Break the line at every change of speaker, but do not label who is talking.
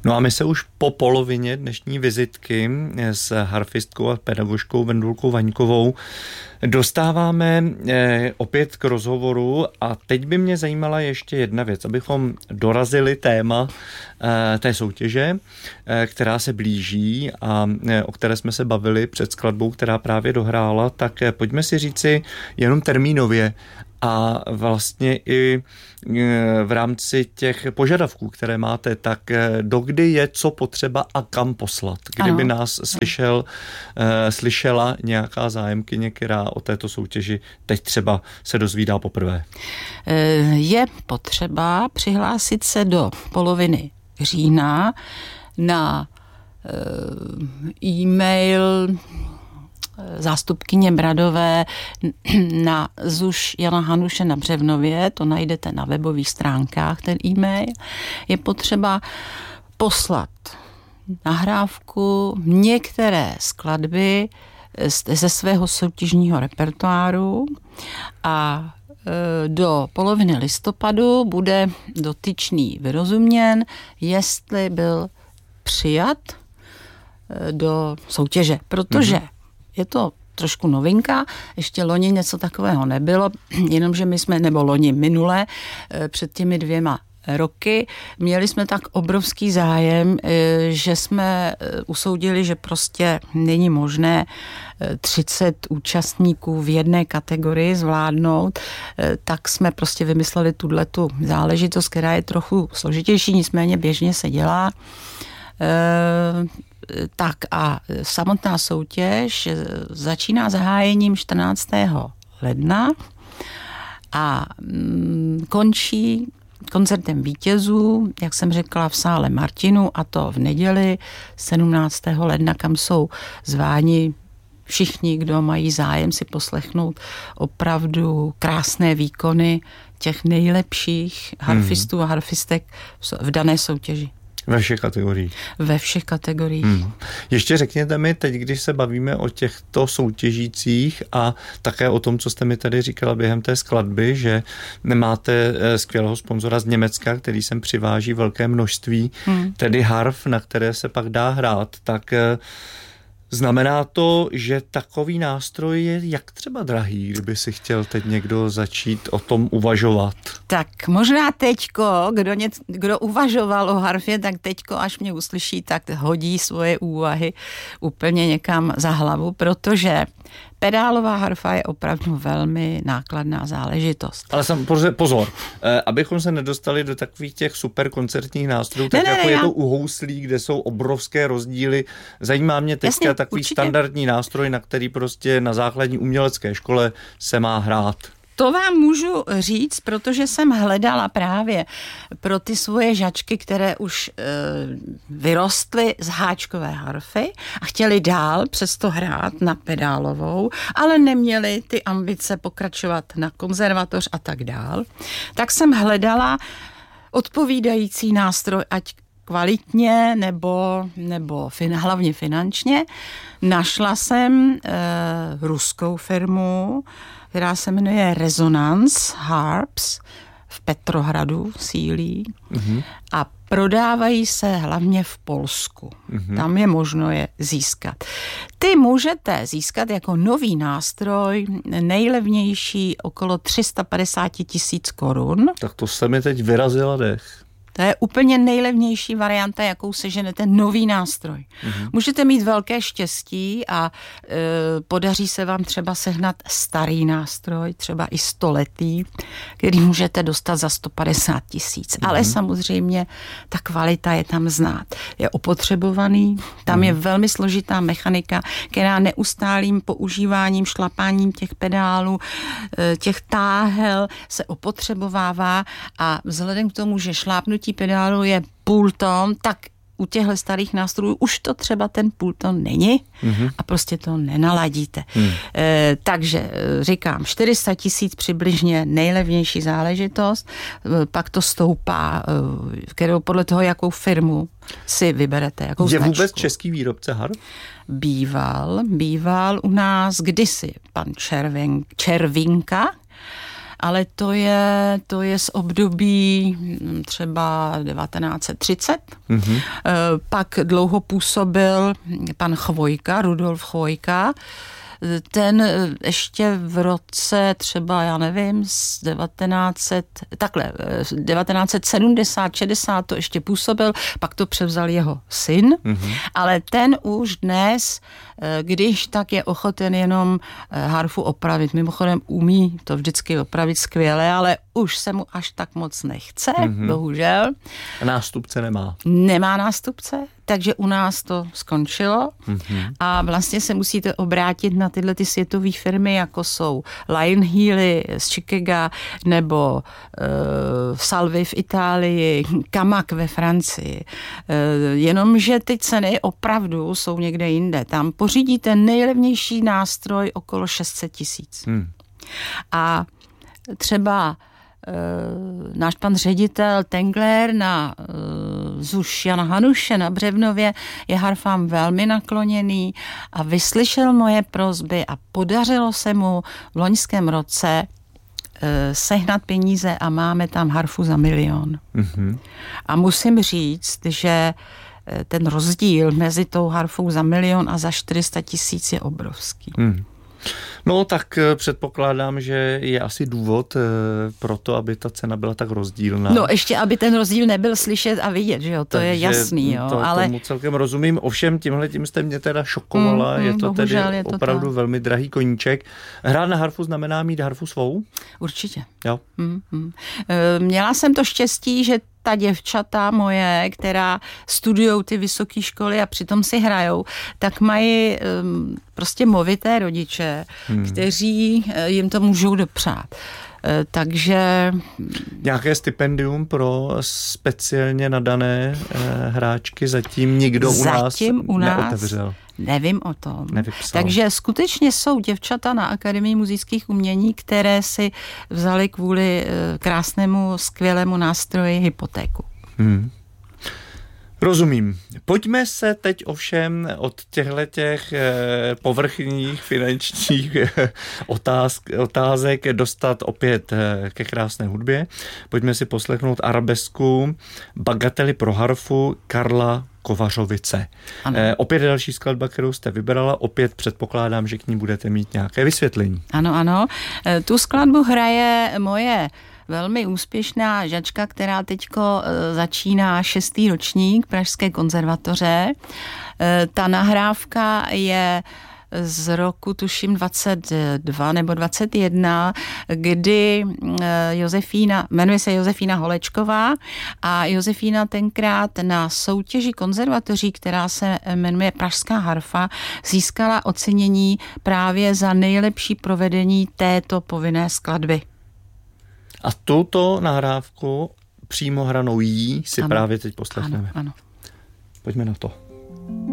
No a my se už po polovině dnešní vizitky s harfistkou a pedagožkou Vendulkou Vaňkovou dostáváme opět k rozhovoru a teď by mě zajímala ještě jedna věc, abychom dorazili téma té soutěže, která se blíží a o které jsme se bavili před skladbou, která právě dohrála, tak pojďme si říci jenom termínově a vlastně i v rámci těch požadavků, které máte, tak dokdy je co potřeba a kam poslat. Kdyby nás slyšela nějaká zájemkyně, která o této soutěži teď třeba se dozvídá poprvé.
Je potřeba přihlásit se do poloviny října na e-mail zástupkyně Bradové na ZUŠ Jana Hanuše na Břevnově, to najdete na webových stránkách, ten e-mail. Je potřeba poslat nahrávku některé skladby ze svého soutěžního repertoáru a do poloviny listopadu bude dotyčný vyrozuměn, jestli byl přijat do soutěže, protože je to trošku novinka, ještě loni něco takového nebylo, jenomže my jsme, nebo loni minule, před těmi 2 roky, měli jsme tak obrovský zájem, že jsme usoudili, že prostě není možné 30 účastníků v jedné kategorii zvládnout, tak jsme prostě vymysleli tuhletu záležitost, která je trochu složitější, nicméně běžně se dělá. Tak a samotná soutěž začíná zahájením 14. ledna a končí koncertem vítězů, jak jsem řekla, v sále Martinu, a to v neděli 17. ledna, kam jsou zváni všichni, kdo mají zájem si poslechnout opravdu krásné výkony těch nejlepších harfistů a harfistek v dané soutěži.
Ve všech kategoriích.
Ve všech kategoriích.
Ještě řekněte mi teď, když se bavíme o těchto soutěžících a také o tom, co jste mi tady říkala během té skladby, že nemáte skvělého sponzora z Německa, který sem přiváží velké množství, tedy harf, na které se pak dá hrát, tak znamená to, že takový nástroj je jak třeba drahý, kdyby si chtěl teď někdo začít o tom uvažovat?
Tak možná teďko, kdo uvažoval o harfě, tak teďko, až mě uslyší, tak hodí svoje úvahy úplně někam za hlavu, protože pedálová harfa je opravdu velmi nákladná záležitost.
Ale pozor, abychom se nedostali do takových těch super koncertních nástrojů, tak jako je to u houslí, kde jsou obrovské rozdíly. Zajímá mě teďka takový standardní nástroj, na který prostě na základní umělecké škole se má hrát.
To vám můžu říct, protože jsem hledala právě pro ty svoje žačky, které už vyrostly z háčkové harfy a chtěli dál přesto hrát na pedálovou, ale neměli ty ambice pokračovat na konzervatoř a tak dál. Tak jsem hledala odpovídající nástroj, ať kvalitně nebo hlavně finančně. Našla jsem ruskou firmu, která se jmenuje Resonance Harps, v Petrohradu sídlí a prodávají se hlavně v Polsku. Tam je možno je získat. Ty můžete získat jako nový nástroj, nejlevnější okolo 350 000 korun.
Tak to se mi teď vyrazila dech.
To je úplně nejlevnější varianta, jakou seženete nový nástroj. Můžete mít velké štěstí a podaří se vám třeba sehnat starý nástroj, třeba i 100letý, který můžete dostat za 150 000. Ale samozřejmě ta kvalita je tam znát. Je opotřebovaný, tam je velmi složitá mechanika, která neustálým používáním, šlapáním těch pedálů, těch táhel se opotřebovává a vzhledem k tomu, že šlápnutí pedálu je půl tón, tak u těchto starých nástrojů už to třeba ten půl tón není a prostě to nenaladíte. Takže říkám, 400 000 přibližně nejlevnější záležitost, pak to stoupá, kterou podle toho, jakou firmu si vyberete, jakou značku.
Je vůbec český výrobce harf?
Býval u nás kdysi pan Červinka, ale to je z období třeba 1930. Pak dlouho působil pan Chvojka, Rudolf Chvojka. Ten ještě v roce třeba, já nevím, z 1970, 60 to ještě působil, pak to převzal jeho syn, ale ten už dnes, když tak je ochoten jenom harfu opravit. Mimochodem umí to vždycky opravit skvěle, ale už se mu až tak moc nechce, bohužel.
A nástupce nemá.
Nemá nástupce, takže u nás to skončilo a vlastně se musíte obrátit na tyhle ty světové firmy, jako jsou Lion Healy z Chicaga nebo Salvi v Itálii, Kamak ve Francii. Jenomže ty ceny opravdu jsou někde jinde. Tam pořídíte nejlevnější nástroj okolo 600 000. A třeba náš pan ředitel Tengler na ZUŠ Jana Hanuše na Břevnově je harfám velmi nakloněný a vyslyšel moje prosby a podařilo se mu v loňském roce sehnat peníze a máme tam harfu za 1 000 000. A musím říct, že ten rozdíl mezi tou harfou za 1 000 000 a za 400 000 je obrovský.
No tak předpokládám, že je asi důvod pro to, aby ta cena byla tak rozdílná.
No ještě, aby ten rozdíl nebyl slyšet a vidět, že jo, to je jasný, jo.
Ale tomu celkem rozumím, ovšem tímhletím jste mě teda šokovala, je to tedy opravdu velmi drahý koníček. Hrát na harfu znamená mít harfu svou?
Určitě.
Jo.
Měla jsem to štěstí, že ta děvčata moje, která studujou ty vysoké školy a přitom si hrajou, tak mají prostě movité rodiče, kteří jim to můžou dopřát. Takže...
Nějaké stipendium pro speciálně nadané hráčky zatím nikdo u nás neotevřel.
Nevím o tom.
Nevypsal.
Takže skutečně jsou děvčata na Akademii muzických umění, které si vzali kvůli krásnému, skvělému nástroji hypotéku.
Rozumím. Pojďme se teď ovšem od těchto povrchních finančních otázek dostat opět ke krásné hudbě. Pojďme si poslechnout arabesku Bagately pro harfu Karla Kovařovice. Opět další skladba, kterou jste vybrala, opět předpokládám, že k ní budete mít nějaké vysvětlení.
Ano. Tu skladbu hraje moje velmi úspěšná žačka, která teďko začíná 6. ročník Pražské konzervatoře. Ta nahrávka je z roku, tuším, 22 nebo 21, kdy jmenuje se Josefína Holečková a Josefína tenkrát na soutěži konzervatoří, která se jmenuje Pražská harfa, získala ocenění právě za nejlepší provedení této povinné skladby.
A tuto nahrávku přímo hranou jí si právě teď poslechneme.
Ano.
Pojďme na to.